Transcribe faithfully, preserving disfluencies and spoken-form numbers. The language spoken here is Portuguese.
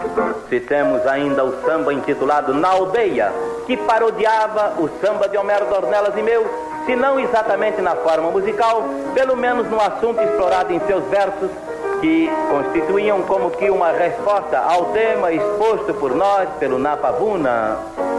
Citemos ainda o samba intitulado Na Aldeia, que parodiava o samba de Homero Dornelas e meu, se não exatamente na forma musical, pelo menos no assunto explorado em seus versos, que constituíam como que uma resposta ao tema exposto por nós pelo Napavuna.